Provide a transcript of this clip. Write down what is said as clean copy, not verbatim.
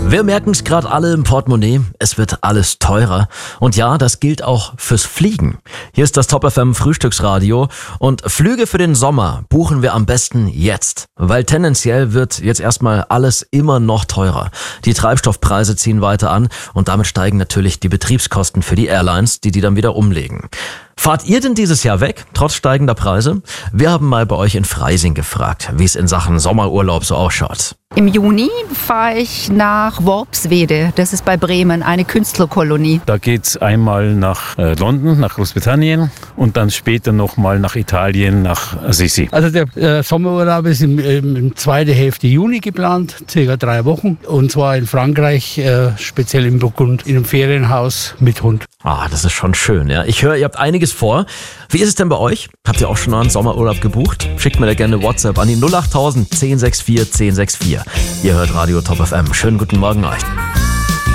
Wir merken es gerade alle im Portemonnaie, es wird alles teurer. Und ja, das gilt auch fürs Fliegen. Hier ist das Top FM Frühstücksradio und Flüge für den Sommer buchen wir am besten jetzt. Weil tendenziell wird jetzt erstmal alles immer noch teurer. Die Treibstoffpreise ziehen weiter an und damit steigen natürlich die Betriebskosten für die Airlines, die dann wieder umlegen. Fahrt ihr denn dieses Jahr weg, trotz steigender Preise? Wir haben mal bei euch in Freising gefragt, wie es in Sachen Sommerurlaub so ausschaut. Im Juni fahre ich nach Worpswede, das ist bei Bremen, eine Künstlerkolonie. Da geht's einmal nach London, nach Großbritannien und dann später nochmal nach Italien, nach Assisi. Also der Sommerurlaub ist im zweiten Hälfte Juni geplant, ca. 3 Wochen. Und zwar in Frankreich, speziell in Burgund, in einem Ferienhaus mit Hund. Ah, das ist schon schön, ja. Ich höre, ihr habt einiges vor. Wie ist es denn bei euch? Habt ihr auch schon einen Sommerurlaub gebucht? Schickt mir da gerne WhatsApp an die 08000 1064 1064. Ihr hört Radio Top FM. Schönen guten Morgen euch.